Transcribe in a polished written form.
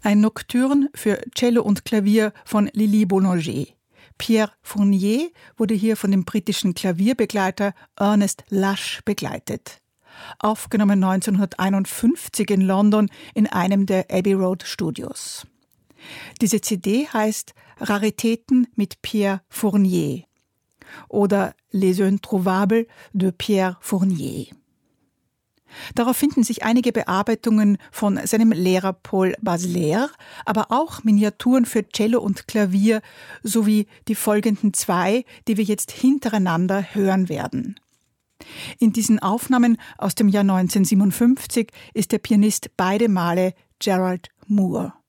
Ein Nocturne für Cello und Klavier von Lili Boulanger. Pierre Fournier wurde hier von dem britischen Klavierbegleiter Ernest Lush begleitet. Aufgenommen 1951 in London in einem der Abbey Road Studios. Diese CD heißt Raritäten mit Pierre Fournier oder Les Introuvables de Pierre Fournier. Darauf finden sich einige Bearbeitungen von seinem Lehrer Paul Basler, aber auch Miniaturen für Cello und Klavier sowie die folgenden 2, die wir jetzt hintereinander hören werden. In diesen Aufnahmen aus dem Jahr 1957 ist der Pianist beide Male Gerald Moore.